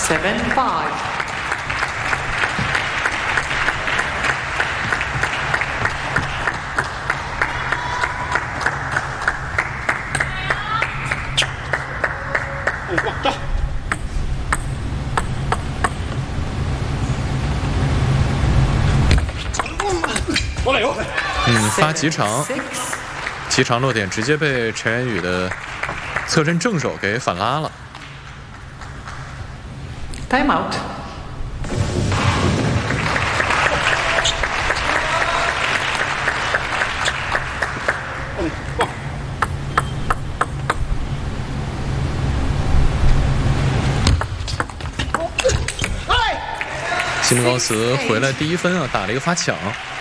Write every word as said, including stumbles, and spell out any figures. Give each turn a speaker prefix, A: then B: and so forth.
A: Seven five.
B: 嗯，发急长，急长落点直接被陈元宇的侧身正手给反拉了。
A: Time out.
B: 西蒙高茨回来第一分啊，打了一个发抢。